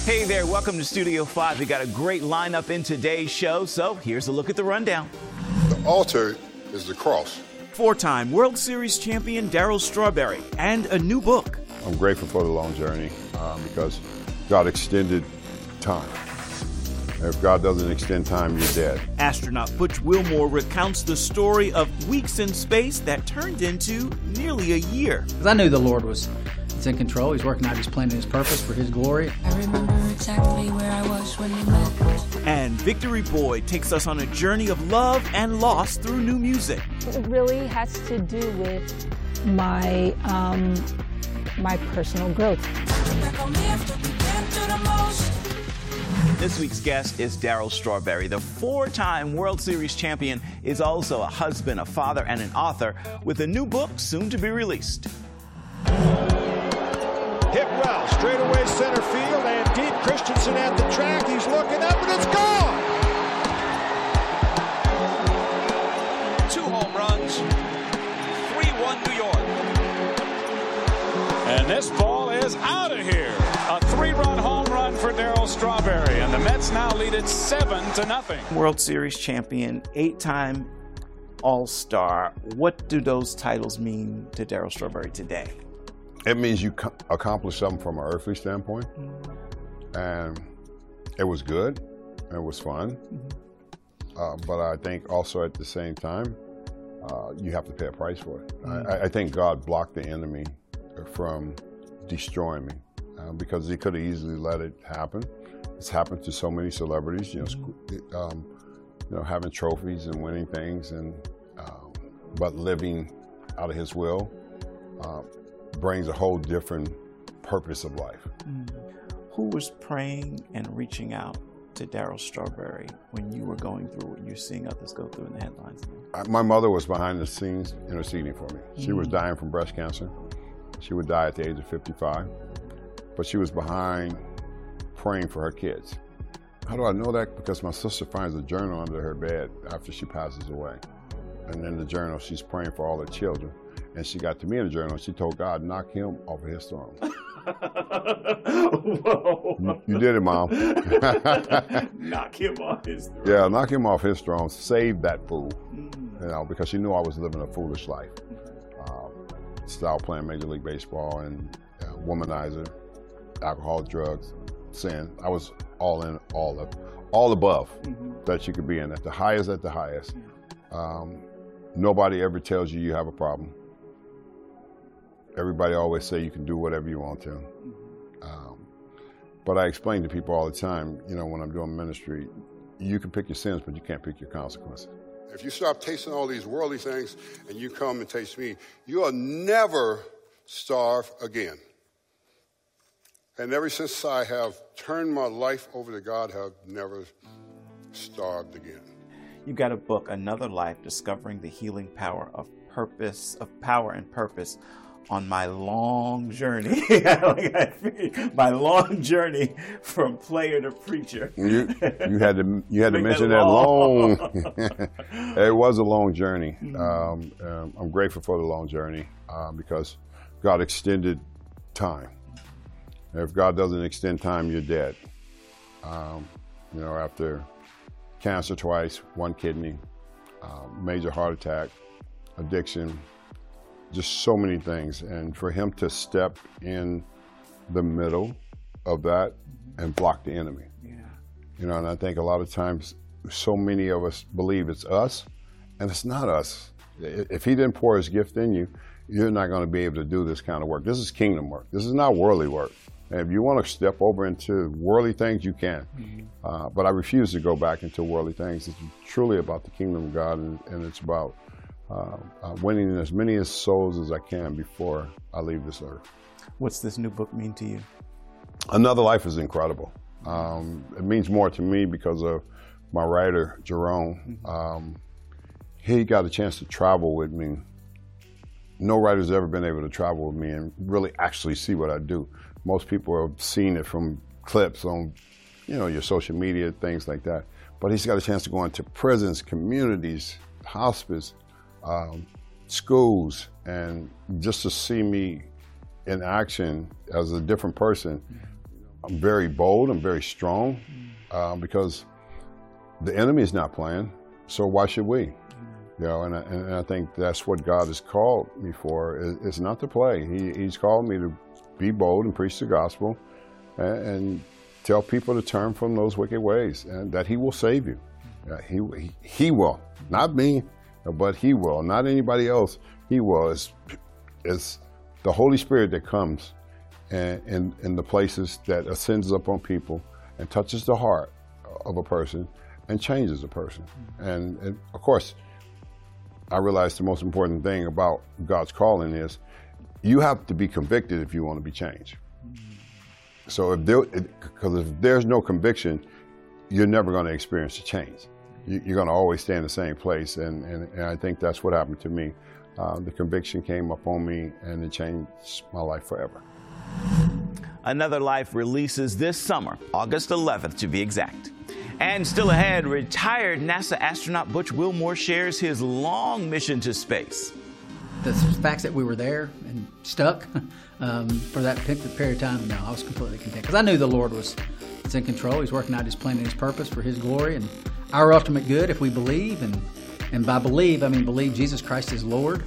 Hey there, welcome to Studio 5. We got a great lineup in today's show, so here's a look at the rundown. The altar is the cross. Four-time World Series champion Darryl Strawberry and a new book. I'm grateful for the long journey because God extended time. If God doesn't extend time, you're dead. Astronaut Butch Wilmore recounts the story of weeks in space that turned into nearly a year. Because I knew the Lord was in control. He's working out His plan and His purpose for His glory. I remember exactly where I was when we met. And Victory Boyd takes us on a journey of love and loss through new music. It really has to do with my my personal growth. This week's guest is Darryl Strawberry. The four-time World Series champion is also a husband, a father, and an author with a new book soon to be released. Hit well, straightaway center field, and deep. Christensen at the track. He's looking up, and it's gone! 2 home runs, 3-1 New York. And this ball is out of here. A 3-run home run for Darryl Strawberry, and the Mets now lead it 7-0. World Series champion, 8-time All-Star. What do those titles mean to Darryl Strawberry today? It means you accomplished something from an earthly standpoint, and it was good, it was fun, but I think also at the same time, you have to pay a price for it. I think God blocked the enemy from destroying me because He could have easily let it happen. It's happened to so many celebrities, having trophies and winning things, and but living out of His will. Brings a whole different purpose of life. Who was praying and reaching out to Darryl Strawberry when you were going through what you're seeing others go through in the headlines? My mother was behind the scenes interceding for me. She was dying from breast cancer. She would die at the age of 55, but she was behind praying for her kids. How do I know that? Because my sister finds a journal under her bed after she passes away. And in the journal, she's praying for all her children. And she got to me in the journal, and she told God, knock him off of his throne. Whoa. You did it, Mom. Knock him off his throne. Yeah, knock him off his throne. Save that fool. Because she knew I was living a foolish life. Style playing Major League Baseball and womanizer, alcohol, drugs, sin. I was all in, all above that you could be in, at the highest. Nobody ever tells you have a problem. Everybody always say you can do whatever you want to. But I explain to people all the time, when I'm doing ministry, you can pick your sins, but you can't pick your consequences. If you stop tasting all these worldly things and you come and taste me, you'll never starve again. And ever since I have turned my life over to God, I have never starved again. You got a book, Another Life, Discovering the Healing Power of Power and Purpose on my long journey. My long journey from player to preacher. You had to mention that long. It was a long journey. I'm grateful for the long journey because God extended time. If God doesn't extend time, you're dead. After cancer twice, 1 kidney, major heart attack, addiction, just so many things. And for Him to step in the middle of that and block the enemy. And I think a lot of times so many of us believe it's us, and it's not us. If He didn't pour His gift in you, you're not going to be able to do this kind of work. This is kingdom work. This is not worldly work. And if you want to step over into worldly things, you can. But I refuse to go back into worldly things. It's truly about the kingdom of God, and it's about winning as many souls as I can before I leave this earth. What's this new book mean to you? Another Life is incredible. It means more to me because of my writer, Jerome. He got a chance to travel with me. No writer's ever been able to travel with me and really actually see what I do. Most people have seen it from clips on, your social media, things like that. But he's got a chance to go into prisons, communities, hospice, schools, and just to see me in action as a different person, I'm very bold, I'm very strong, because the enemy is not playing, so why should we? You know, and I think that's what God has called me for, is not to play. He's called me to be bold and preach the gospel and tell people to turn from those wicked ways, and that He will save you. He will, not me, but He will, not anybody else. He will. It's the Holy Spirit that comes in the places that ascends upon people and touches the heart of a person and changes a person. And of course, I realize the most important thing about God's calling is you have to be convicted if you want to be changed. So because if there's no conviction, you're never going to experience a change. You're going to always stay in the same place. And I think that's what happened to me. The conviction came upon me and it changed my life forever. Another Life releases this summer, August 11th to be exact. And still ahead, retired NASA astronaut Butch Wilmore shares his long mission to space. The fact that we were there and stuck for that period of time, no, I was completely content. Because I knew the Lord was in control. He's working out His plan and His purpose for His glory and our ultimate good if we believe. And by believe, I mean believe Jesus Christ is Lord.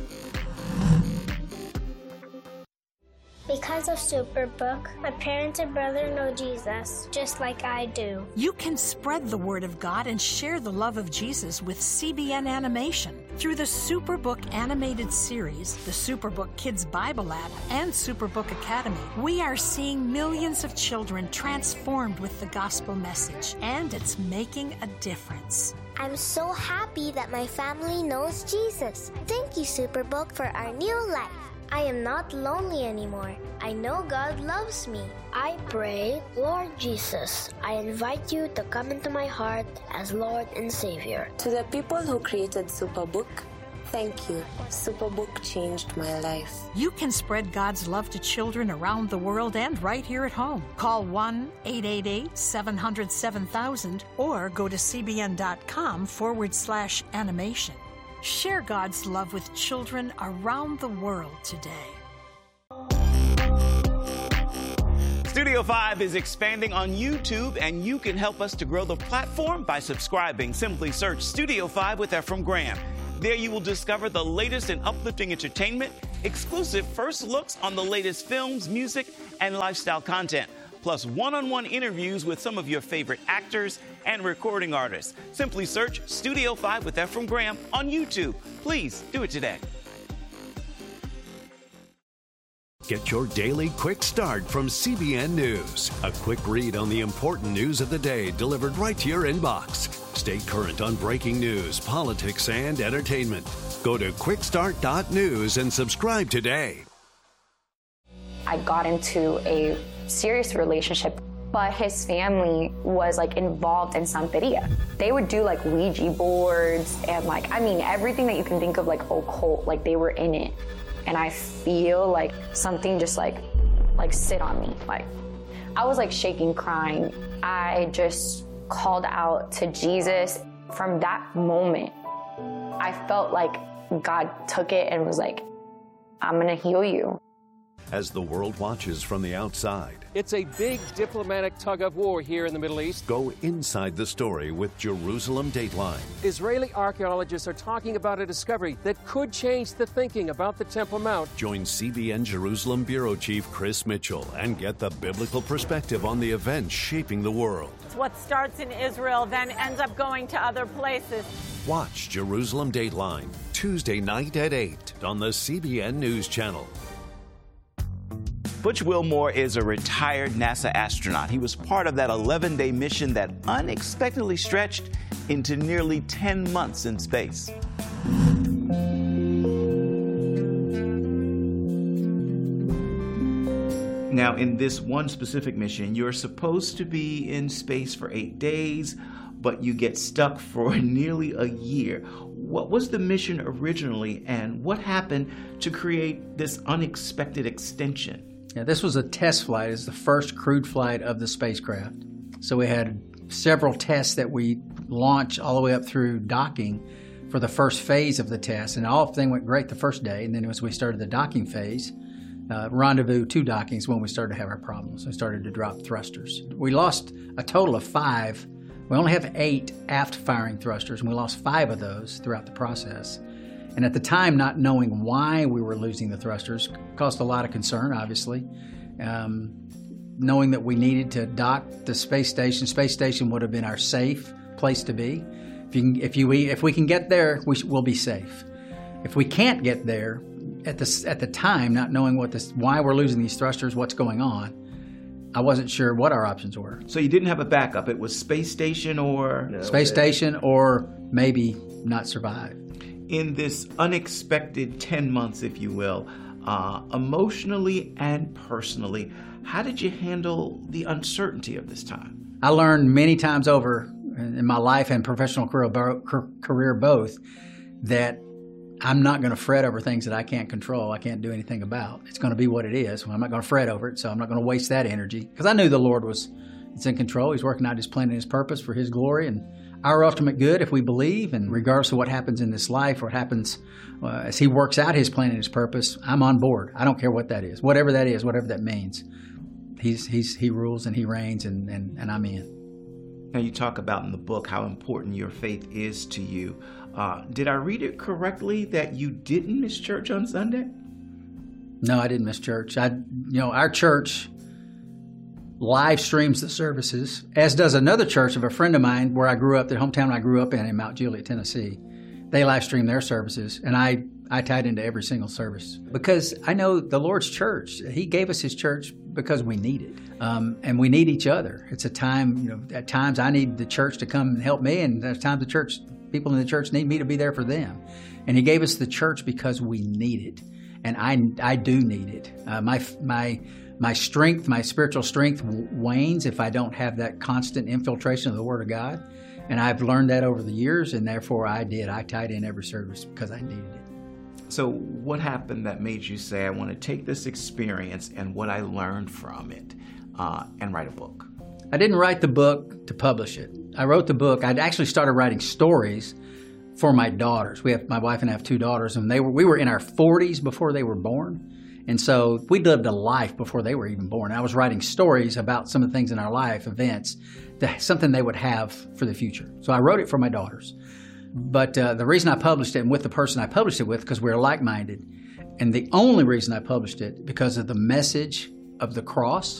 Because of Superbook, my parents and brother know Jesus, just like I do. You can spread the word of God and share the love of Jesus with CBN Animation. Through the Superbook animated series, the Superbook Kids Bible app, and Superbook Academy, we are seeing millions of children transformed with the gospel message, and it's making a difference. I'm so happy that my family knows Jesus. Thank you, Superbook, for our new life. I am not lonely anymore. I know God loves me. I pray, Lord Jesus, I invite you to come into my heart as Lord and Savior. To the people who created Superbook, thank you. Superbook changed my life. You can spread God's love to children around the world and right here at home. Call 1-888-700-7000 or go to cbn.com/animation. Share God's love with children around the world today. Studio 5 is expanding on YouTube, and you can help us to grow the platform by subscribing. Simply search Studio 5 with Ephraim Graham. There you will discover the latest in uplifting entertainment, exclusive first looks on the latest films, music, and lifestyle content, plus one-on-one interviews with some of your favorite actors and recording artists. Simply search Studio 5 with Ephraim Graham on YouTube. Please do it today. Get your daily quick start from CBN News. A quick read on the important news of the day delivered right to your inbox. Stay current on breaking news, politics, and entertainment. Go to quickstart.news and subscribe today. I got into a serious relationship, but his family was involved in Santeria. They would do Ouija boards and everything that you can think of occult, they were in it. And I feel something just sit on me. I was shaking, crying. I just called out to Jesus. From that moment, I felt like God took it and was I'm gonna heal you. As the world watches from the outside, it's a big diplomatic tug of war here in the Middle East. Go inside the story with Jerusalem Dateline. Israeli archaeologists are talking about a discovery that could change the thinking about the Temple Mount. Join CBN Jerusalem Bureau Chief Chris Mitchell and get the biblical perspective on the events shaping the world. What starts in Israel then ends up going to other places. Watch Jerusalem Dateline Tuesday night at 8 on the CBN News Channel. Butch Wilmore is a retired NASA astronaut. He was part of that 11-day mission that unexpectedly stretched into nearly 10 months in space. Now, in this one specific mission, you're supposed to be in space for 8 days, but you get stuck for nearly a year. What was the mission originally, and what happened to create this unexpected extension? Yeah, this was a test flight. It's the first crewed flight of the spacecraft. So we had several tests that we launched all the way up through docking for the first phase of the test. And everything went great the first day. And then as we started the docking phase, Rendezvous 2 dockings when we started to have our problems. We started to drop thrusters. We lost a total of 5. We only have 8 aft firing thrusters, and we lost 5 of those throughout the process. And at the time, not knowing why we were losing the thrusters caused a lot of concern, obviously. Knowing that we needed to dock the space station would have been our safe place to be. If we can get there, we'll be safe. If we can't get there, at the time, not knowing why we're losing these thrusters, what's going on, I wasn't sure what our options were. So you didn't have a backup. It was space station or... No, space station or maybe not survive. In this unexpected 10 months, if you will, emotionally and personally, how did you handle the uncertainty of this time? I learned many times over in my life and professional career both that I'm not going to fret over things that I can't control, I can't do anything about. It's going to be what it is. Well, I'm not going to fret over it, so I'm not going to waste that energy. Because I knew the Lord was in control. He's working out His plan and His purpose for His glory and our ultimate good if we believe. And regardless of what happens in this life, what happens as He works out His plan and His purpose, I'm on board. I don't care what that is, whatever that means. He rules and He reigns, and I'm in. Now, you talk about in the book how important your faith is to you. Did I read it correctly that you didn't miss church on Sunday? No, I didn't miss church. Our church live streams the services, as does another church of a friend of mine where I grew up, the hometown I grew up in Mount Juliet, Tennessee. They live stream their services, and I tied into every single service because I know the Lord's church. He gave us His church because we need it, and we need each other. It's a time, at times I need the church to come and help me, and there's times people in the church need me to be there for them. And He gave us the church because we need it, and I do need it. My strength, my spiritual strength wanes if I don't have that constant infiltration of the Word of God, and I've learned that over the years, and therefore I tied in every service because I needed it. So what happened that made you say, I want to take this experience and what I learned from it and write a book? I didn't write the book to publish it. I wrote the book. I'd actually started writing stories for my daughters. My wife and I have 2 daughters, and we were in our 40s before they were born. And so we lived a life before they were even born. I was writing stories about some of the things in our life, events, something they would have for the future. So I wrote it for my daughters. But the reason I published it, and with the person I published it with, because we're like-minded, and the only reason I published it, because of the message of the cross